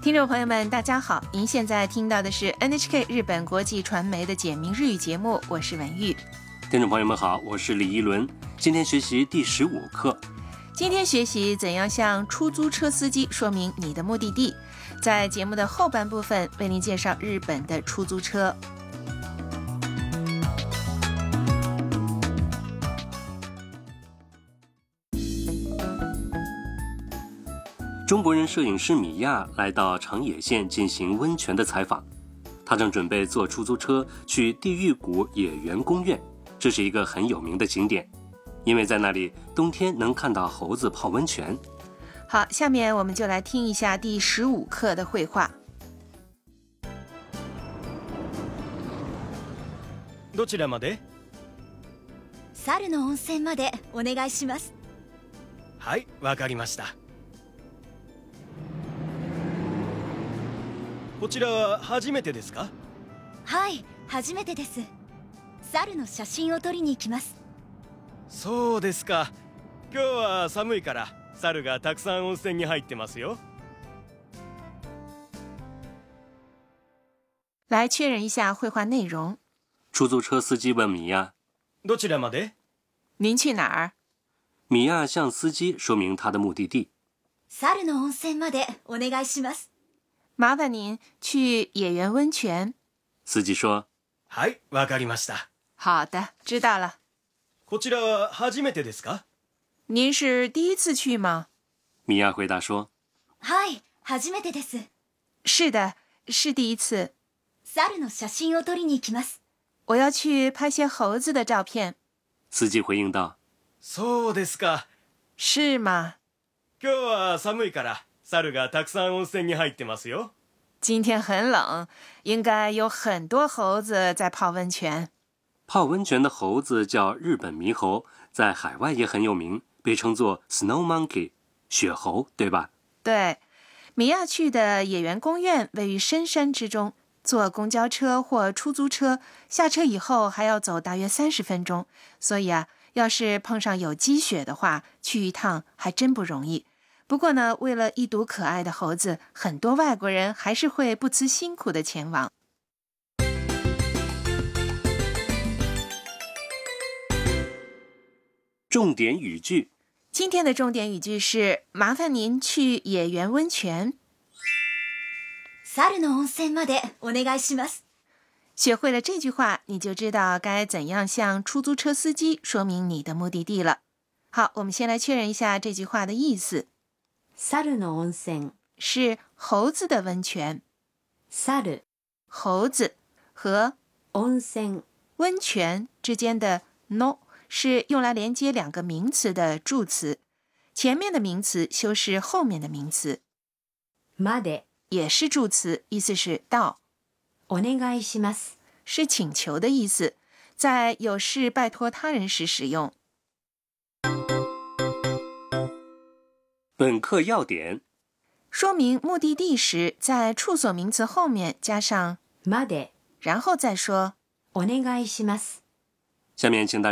听众朋友们大家好，您现在听到的是 NHK 日本国际传媒的简明日语节目，我是文玉。 听众朋友们好，我是李一伦，今天学习第15课。 今天学习怎样向出租车司机说明你的目的地。在节目的后半部分为您介绍日本的出租车。 中国人摄影师米亚来到长野县进行温泉的采访，他正准备坐出租车去地狱谷野原公园，这是一个很有名的景点，因为在那里冬天能看到猴子泡温泉。 好，下面我们就来听一下第15课的绘画。 どちらまで？ 猿の温泉までお願いします。 はい、わかりました。こちらは初めてですか？ はい、初めてです。猿の写真を撮りに行きます。 そうですか。今日は寒いから猿がたくさん温泉に入ってますよ。 来确认一下绘画内容。 出租车司机问米亚： どちらまで？ 您去哪儿？ 米亚向司机说明他的目的地。 猿の温泉までお願いします。 麻烦您去野原温泉。 司机说： はい、わかりました。 好的，知道了。 こちらは初めてですか？ 您是第一次去吗？ 米亚回答说： はい、初めてです。 是的，是第一次。 猿の写真を撮りに行きます。 我要去拍些猴子的照片。 司机回应道： そうですか。 是吗？ 今日は寒いから猿がたくさん温泉に入ってますよ。 今天很冷，应该有很多猴子在泡温泉。 泡温泉的猴子叫日本猕猴，在海外也很有名，被称作 Snow Monkey 雪猴，对吧？ 对，米亚去的野原公园位于深山之中，坐公交车或出租车，下车以后还要走大约30分钟，所以要是碰上有积雪的话，去一趟还真不容易。不过呢，为了一睹可爱的猴子，很多外国人还是会不辞辛苦的前往。 重点语句。 今天的重点语句是：麻烦您去野原温泉。 猿の温泉までお願いします。 学会了这句话，你就知道该怎样向出租车司机说明你的目的地了。好，我们先来确认一下这句话的意思。 猿の温泉是猴子的温泉。 猿猴子和温泉温泉之间的 no 是用来连接两个名词的助词，前面的名词修饰后面的名词。 まで也是助词，意思是到。 お願いします是请求的意思，在有事拜托他人时使用。 本课要点： 说明目的地时，在处所名词后面加上まで然后再说お願いします。 下面请大家